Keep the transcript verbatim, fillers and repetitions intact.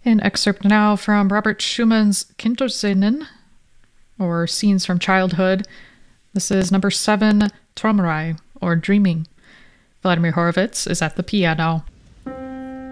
An excerpt now from Robert Schumann's Kindersinnen, or Scenes from Childhood. This is number seven, Träumerei, or Dreaming. Vladimir Horowitz is at the piano.